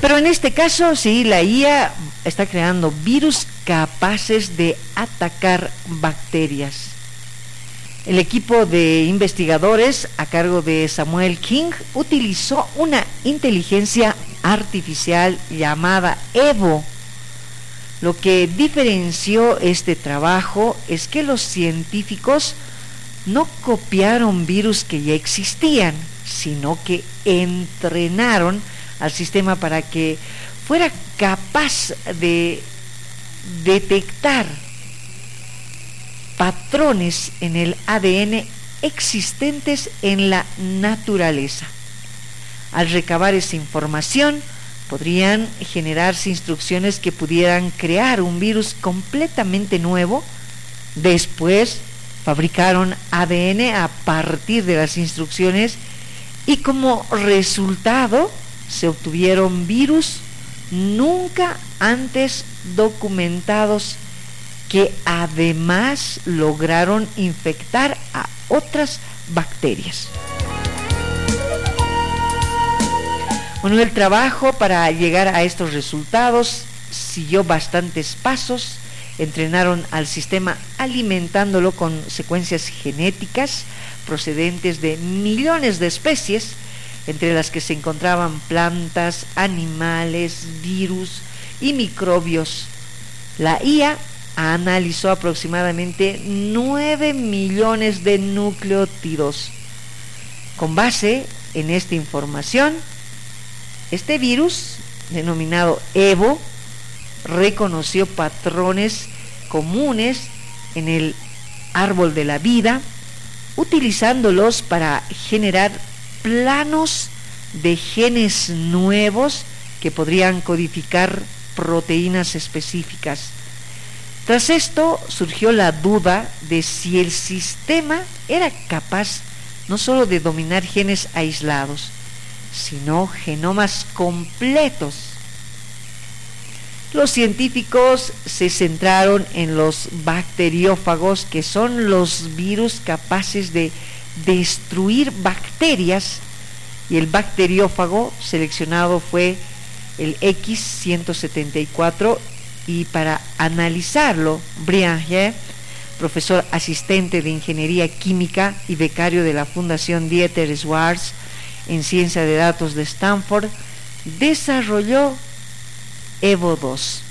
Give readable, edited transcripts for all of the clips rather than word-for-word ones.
Pero en este caso, sí, la IA está creando virus capaces de atacar bacterias. El equipo de investigadores a cargo de Samuel King utilizó una inteligencia artificial llamada Evo. Lo que diferenció este trabajo es que los científicos no copiaron virus que ya existían, sino que entrenaron al sistema para que fuera capaz de detectar patrones en el ADN existentes en la naturaleza. Al recabar esa información, podrían generarse instrucciones que pudieran crear un virus completamente nuevo. Después fabricaron ADN a partir de las instrucciones y como resultado se obtuvieron virus nunca antes documentados que además lograron infectar a otras bacterias. Bueno, el trabajo para llegar a estos resultados siguió bastantes pasos. Entrenaron al sistema alimentándolo con secuencias genéticas procedentes de millones de especies, entre las que se encontraban plantas, animales, virus y microbios. La IA analizó aproximadamente 9 millones de nucleótidos. Con base en esta información, este virus, denominado Evo, reconoció patrones comunes en el árbol de la vida, utilizándolos para generar planos de genes nuevos que podrían codificar proteínas específicas. Tras esto surgió la duda de si el sistema era capaz no solo de dominar genes aislados, sino genomas completos. Los científicos se centraron en los bacteriófagos, que son los virus capaces de destruir bacterias, y el bacteriófago seleccionado fue el X174, y para analizarlo, Brianger, profesor asistente de Ingeniería Química y becario de la Fundación Dieter Schwartz en Ciencia de Datos de Stanford, desarrolló Evo 2.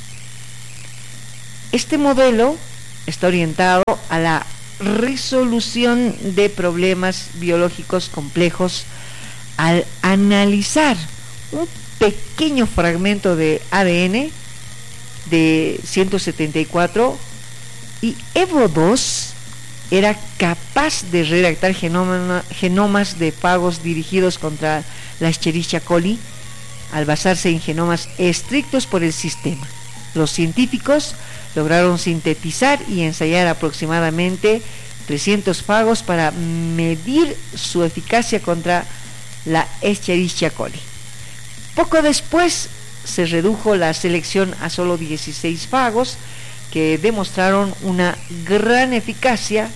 Este modelo está orientado a la resolución de problemas biológicos complejos al analizar un pequeño fragmento de ADN de 174, y Evo 2 era capaz de redactar genomas de fagos dirigidos contra la Escherichia coli al basarse en genomas estrictos por el sistema. Los científicos lograron sintetizar y ensayar aproximadamente 300 fagos para medir su eficacia contra la Escherichia coli. Poco después se redujo la selección a solo 16 fagos, que demostraron una gran eficacia.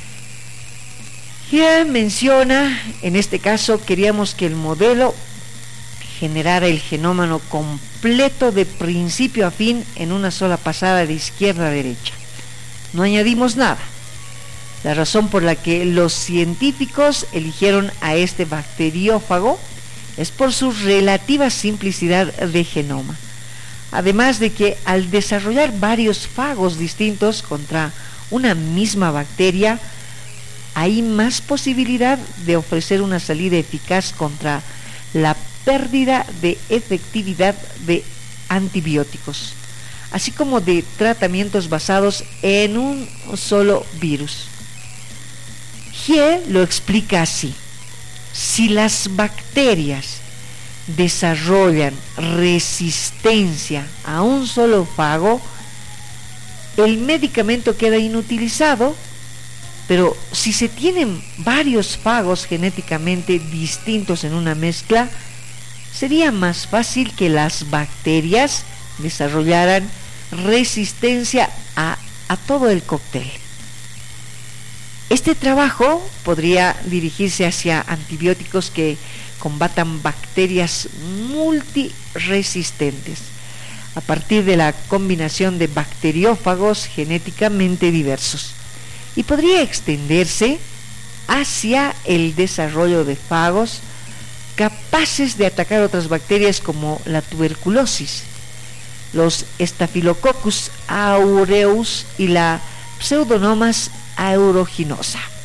Ya menciona, en este caso queríamos que el modelo generara el genoma completo de principio a fin en una sola pasada de izquierda a derecha. No añadimos nada. La razón por la que los científicos eligieron a este bacteriófago es por su relativa simplicidad de genoma. Además de que al desarrollar varios fagos distintos contra una misma bacteria, hay más posibilidad de ofrecer una salida eficaz contra la pérdida de efectividad de antibióticos, así como de tratamientos basados en un solo virus. Hie lo explica así: si las bacterias desarrollan resistencia a un solo fago, el medicamento queda inutilizado, pero si se tienen varios fagos genéticamente distintos en una mezcla, sería más fácil que las bacterias desarrollaran resistencia a todo el cóctel. Este trabajo podría dirigirse hacia antibióticos que combatan bacterias multiresistentes a partir de la combinación de bacteriófagos genéticamente diversos, y podría extenderse hacia el desarrollo de fagos capaces de atacar otras bacterias como la tuberculosis, los Staphylococcus aureus y la Pseudomonas aeruginosa.